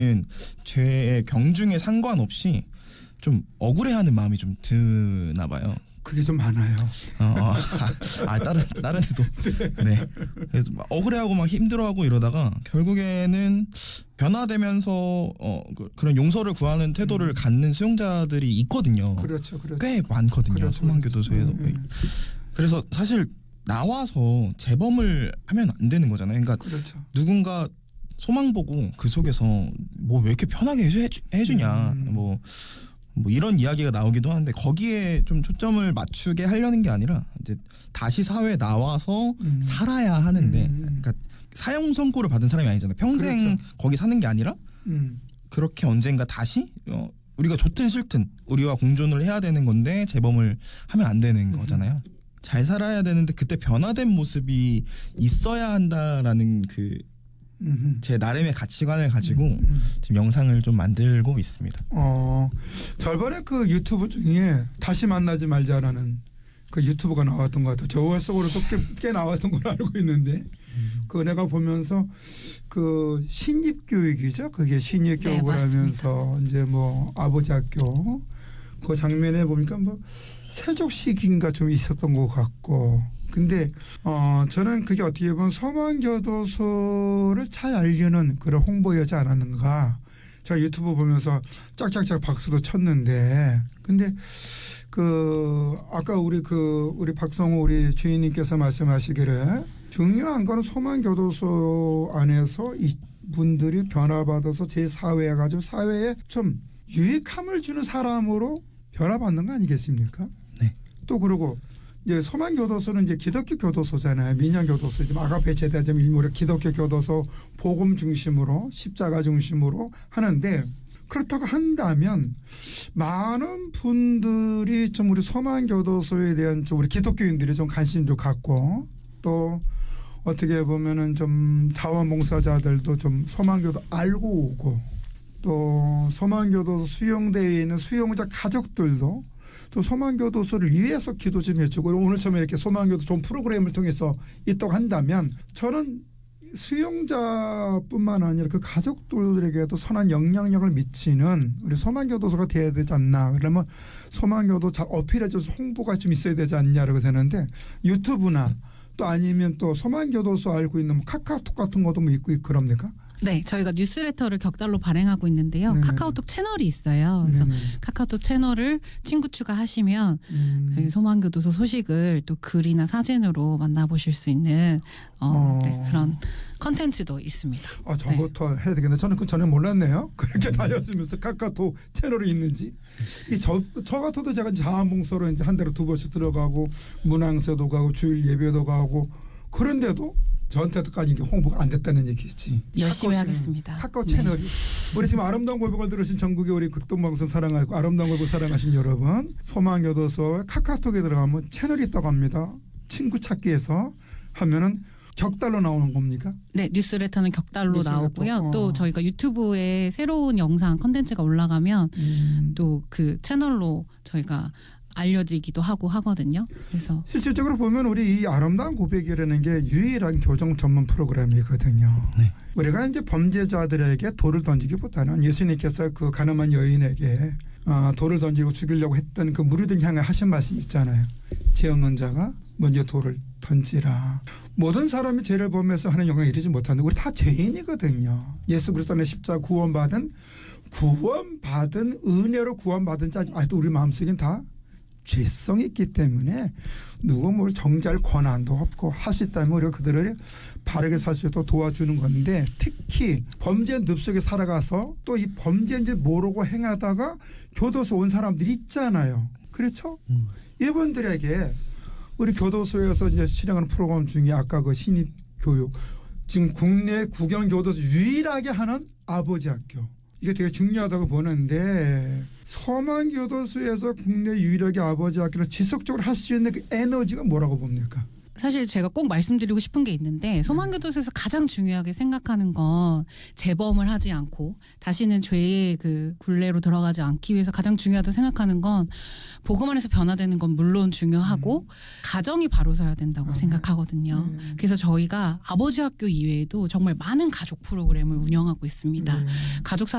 죄의 경중에 상관없이 좀 억울해하는 마음이 좀 드나 봐요. 그게 좀 많아요. 다른 애도. 네. 그래서 막 억울해하고 막 힘들어하고 이러다가 결국에는 변화되면서 그런 용서를 구하는 태도를 갖는 수용자들이 있거든요. 그렇죠. 꽤 많거든요. 소망교도소에서. 그래서 사실 나와서 재범을 하면 안 되는 거잖아요. 그러니까 그렇죠. 누군가 소망 보고 그 속에서 뭐 왜 이렇게 편하게 해주냐 뭐 이런 이야기가 나오기도 하는데 거기에 좀 초점을 맞추게 하려는 게 아니라 이제 다시 사회에 나와서 살아야 하는데 그러니까 사형 선고를 받은 사람이 아니잖아요. 평생 그렇죠. 거기 사는 게 아니라 그렇게 언젠가 다시 우리가 좋든 싫든 우리와 공존을 해야 되는 건데 재범을 하면 안 되는 거잖아요. 잘 살아야 되는데 그때 변화된 모습이 있어야 한다라는 제 나름의 가치관을 가지고 지금 영상을 좀 만들고 있습니다. 절반의 그 유튜브 중에 다시 만나지 말자라는 그 유튜브가 나왔던 것 같아요. 저월 속으로도 꽤 나왔던 걸로 알고 있는데 그 내가 보면서 그 신입교육이죠. 그게 신입교육을 하면서 이제 뭐 아버지 학교 그 장면에 보니까 뭐 세족식인가 좀 있었던 것 같고 근데 저는 그게 어떻게 보면 소망교도소를 잘 알리는 그런 홍보여지 않았는가. 제가 유튜브 보면서 짝짝짝 박수도 쳤는데 근데 아까 우리 박성호 우리 주인님께서 말씀하시기를 중요한 건 소망교도소 안에서 이 분들이 변화받아서 제 사회에 가지고 사회에 좀 유익함을 주는 사람으로 변화받는 거 아니겠습니까? 네. 또 그러고 이제 소망교도소는 이제 기독교 교도소잖아요. 민영교도소, 지금 아가페 제대점 일몰의 기독교 교도소 복음 중심으로 십자가 중심으로 하는데 그렇다고 한다면 많은 분들이 좀 우리 소망교도소에 대한 좀 우리 기독교인들이 좀 관심도 갖고 또 어떻게 보면은 좀 자원봉사자들도 좀 소망교도 알고 오고 또 소망교도소 수용대에 있는 수용자 가족들도 또 소망교도소를 위해서 기도 좀 해주고 오늘처럼 이렇게 소망교도 좋은 프로그램을 통해서 있다고 한다면 저는 수용자뿐만 아니라 그 가족들에게도 선한 영향력을 미치는 우리 소망교도소가 돼야 되지 않나. 그러면 소망교도 잘 어필해줘서 홍보가 좀 있어야 되지 않냐라고 되는데 유튜브나 또 아니면 또 소망교도소 알고 있는 뭐 카카오톡 같은 것도 뭐 있고 그럽니까? 네, 저희가 뉴스레터를 격달로 발행하고 있는데요. 네네. 카카오톡 채널이 있어요. 그래서 네네. 카카오톡 채널을 친구 추가하시면 저희 소망교도소 소식을 또 글이나 사진으로 만나보실 수 있는 네, 그런 컨텐츠도 있습니다. 저것도 네. 해야 되겠네. 저는 그 전에 몰랐네요. 그렇게 다녔으면서 카카오톡 채널이 있는지. 저 같아도 제가 자원봉사로 이제 한 달에 2번씩 들어가고 문항서도 가고 주일 예배도 가고 그런데도 저한테까지 홍보가 안 됐다는 얘기지. 열심히 하겠습니다. 카카오 채널이. 네. 우리 지금 아름다운 고백을 들으신 전국의 우리 극동방송 사랑하고 아름다운 고백 사랑하신 여러분 소망교도소 카카오톡에 들어가면 채널이 있다고 합니다. 친구 찾기에서 하면은 격달로 나오는 겁니까? 네. 뉴스레터는 격달로 나오고요. 또 저희가 유튜브에 새로운 영상 컨텐츠가 올라가면 또 그 채널로 저희가 알려드리기도 하고 하거든요. 그래서 실질적으로 보면 우리 이 아름다운 고백이라는 게 유일한 교정 전문 프로그램이거든요. 네. 우리가 이제 범죄자들에게 돌을 던지기보다는 예수님께서 그 가늠한 여인에게 돌을 던지고 죽이려고 했던 그 무리들 향해 하신 말씀 있잖아요. 죄 없는 자가 먼저 돌을 던지라. 모든 사람이 죄를 범해서 하는 영광에 이르지 못하는데 우리 다 죄인이거든요. 예수 그리스도 안에 십자가 구원받은 은혜로 구원받은 자 아직도 우리 마음속엔 다 죄성이 있기 때문에 누구 뭘 정죄할 권한도 없고 할 수 있다면 우리가 그들을 바르게 살 수 있도록 도와주는 건데 특히 범죄 늪속에 살아가서 또 이 범죄인지 모르고 행하다가 교도소 온 사람들이 있잖아요. 그렇죠? 이분들에게 우리 교도소에서 이제 실행하는 프로그램 중에 아까 그 신입교육 지금 국내 국영교도소 유일하게 하는 아버지 학교 이게 되게 중요하다고 보는데 소망교도소에서 국내 유일하게 아버지 학교를 지속적으로 할 수 있는 그 에너지가 뭐라고 봅니까? 사실 제가 꼭 말씀드리고 싶은 게 있는데 소망교도소에서 가장 중요하게 생각하는 건 재범을 하지 않고 다시는 죄의 그 굴레로 들어가지 않기 위해서 가장 중요하다고 생각하는 건 복음 안에서 변화되는 건 물론 중요하고 가정이 바로 서야 된다고 생각하거든요. 그래서 저희가 아버지 학교 이외에도 정말 많은 가족 프로그램을 운영하고 있습니다. 가족